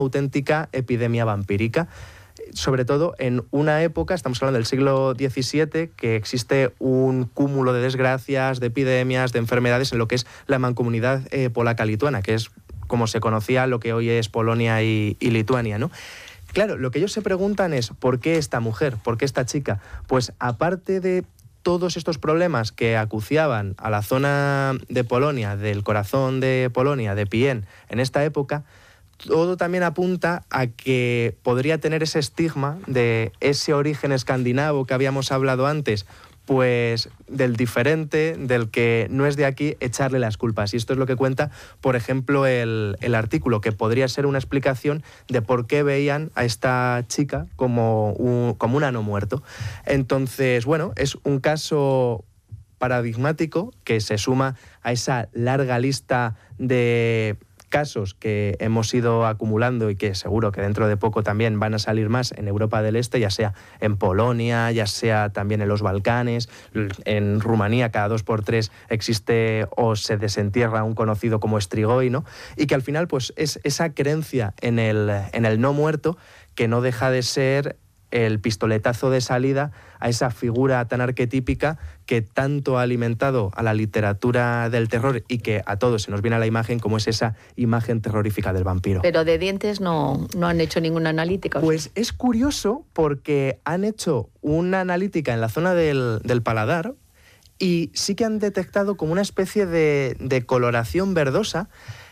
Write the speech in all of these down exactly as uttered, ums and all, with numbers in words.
auténtica epidemia vampírica. Sobre todo en una época, estamos hablando del siglo diecisiete, que existe un cúmulo de desgracias, de epidemias, de enfermedades en lo que es la mancomunidad eh, polaca-lituana, que es como se conocía lo que hoy es Polonia y, y Lituania, ¿no? Claro, lo que ellos se preguntan es ¿por qué esta mujer? ¿Por qué esta chica? Pues aparte de todos estos problemas que acuciaban a la zona de Polonia, del corazón de Polonia, de Pień, en esta época, todo también apunta a que podría tener ese estigma de ese origen escandinavo que habíamos hablado antes, pues del diferente, del que no es de aquí, echarle las culpas. Y esto es lo que cuenta, por ejemplo, el, el artículo, que podría ser una explicación de por qué veían a esta chica como un, como un ano muerto. Entonces, bueno, es un caso paradigmático que se suma a esa larga lista de casos que hemos ido acumulando y que seguro que dentro de poco también van a salir más en Europa del Este, ya sea en Polonia, ya sea también en los Balcanes, en Rumanía cada dos por tres existe o se desentierra un conocido como Strigoi, ¿no? Y que al final pues es esa creencia en el, en el no muerto que no deja de ser el pistoletazo de salida a esa figura tan arquetípica que tanto ha alimentado a la literatura del terror y que a todos se nos viene a la imagen como es esa imagen terrorífica del vampiro. Pero de dientes no, no han hecho ninguna analítica. Pues es curioso porque han hecho una analítica en la zona del, del paladar y sí que han detectado como una especie de, de coloración verdosa,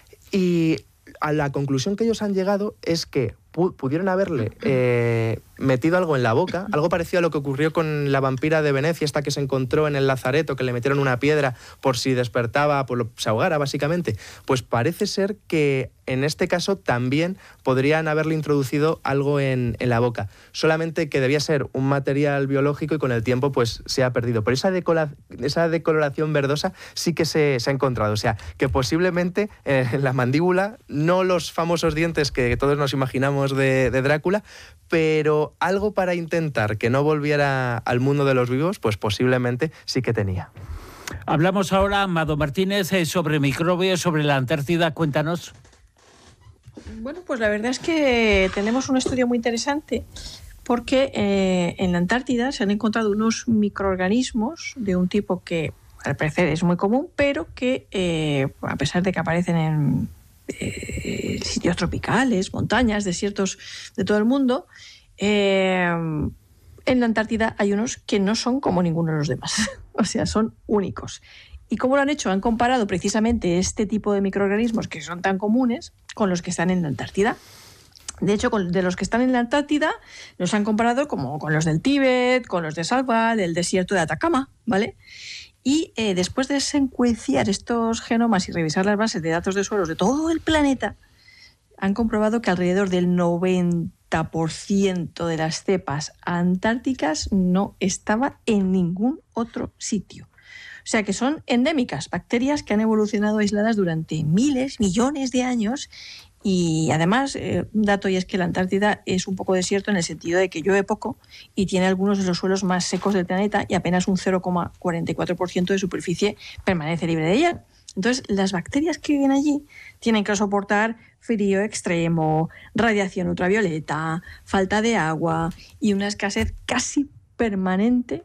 y a la conclusión que ellos han llegado es que pu- pudieron haberle eh, metido algo en la boca, algo parecido a lo que ocurrió con la vampira de Venecia, esta que se encontró en el lazareto, que le metieron una piedra por si despertaba, por lo, se ahogara básicamente. Pues parece ser que en este caso también podrían haberle introducido algo en, en la boca, solamente que debía ser un material biológico y con el tiempo pues se ha perdido. Pero esa, decola, esa decoloración verdosa sí que se, se ha encontrado, o sea, que posiblemente eh, en la mandíbula, no los famosos dientes que todos nos imaginamos de, de Drácula, pero algo para intentar que no volviera al mundo de los vivos, pues posiblemente sí que tenía. Hablamos ahora, Amado Martínez, sobre microbios, sobre la Antártida. Cuéntanos. Bueno, pues la verdad es que tenemos un estudio muy interesante porque eh, en la Antártida se han encontrado unos microorganismos de un tipo que al parecer es muy común, pero que eh, a pesar de que aparecen en eh, sitios tropicales, montañas, desiertos de todo el mundo, eh, en la Antártida hay unos que no son como ninguno de los demás, o sea, son únicos. ¿Y cómo lo han hecho? Han comparado precisamente este tipo de microorganismos que son tan comunes con los que están en la Antártida. De hecho, con, de los que están en la Antártida los han comparado como con los del Tíbet, con los de Svalbard, del desierto de Atacama, ¿vale? Y eh, después de secuenciar estos genomas y revisar las bases de datos de suelos de todo el planeta, han comprobado que alrededor del noventa por ciento de las cepas antárticas no estaba en ningún otro sitio. O sea que son endémicas, bacterias que han evolucionado aisladas durante miles, millones de años. Y además, eh, un dato y es que la Antártida es un poco desierto en el sentido de que llueve poco y tiene algunos de los suelos más secos del planeta y apenas un cero coma cuarenta y cuatro por ciento de superficie permanece libre de ella. Entonces, las bacterias que viven allí tienen que soportar frío extremo, radiación ultravioleta, falta de agua y una escasez casi permanente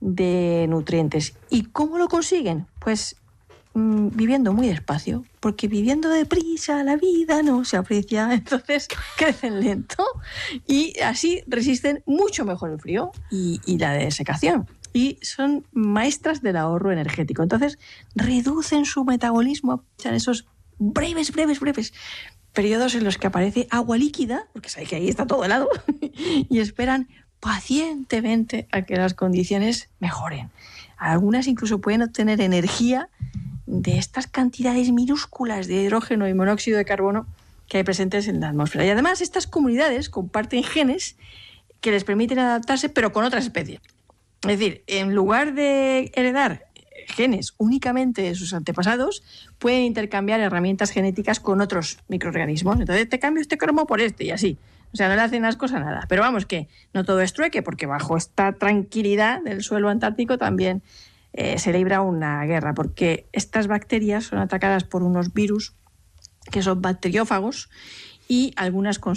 de nutrientes. ¿Y cómo lo consiguen? Pues mmm, viviendo muy despacio, porque viviendo deprisa la vida no se aprecia, entonces crecen lento y así resisten mucho mejor el frío y, y la desecación. Y son maestras del ahorro energético. Entonces reducen su metabolismo en esos breves, breves, breves periodos en los que aparece agua líquida, porque sabe que ahí está todo helado, y esperan pacientemente a que las condiciones mejoren. Algunas incluso pueden obtener energía de estas cantidades minúsculas de hidrógeno y monóxido de carbono que hay presentes en la atmósfera. Y además estas comunidades comparten genes que les permiten adaptarse, pero con otras especies. Es decir, en lugar de heredar genes únicamente de sus antepasados, pueden intercambiar herramientas genéticas con otros microorganismos. Entonces te cambio este cromo por este y así. O sea, no le hacen ascos a nada. Pero vamos, que no todo es trueque, porque bajo esta tranquilidad del suelo antártico también eh, se libra una guerra, porque estas bacterias son atacadas por unos virus que son bacteriófagos y algunas